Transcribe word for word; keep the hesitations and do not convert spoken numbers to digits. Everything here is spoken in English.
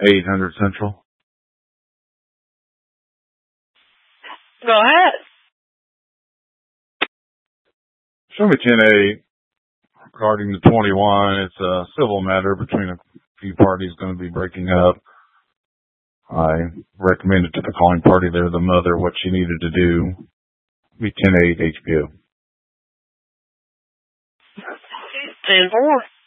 eight hundred Central. Go ahead. Show me ten A regarding the twenty-one. It's a civil matter between a few parties going to be breaking up. I recommended to the calling party there, the mother, what she needed to do. Be ten eight H P O. ten four.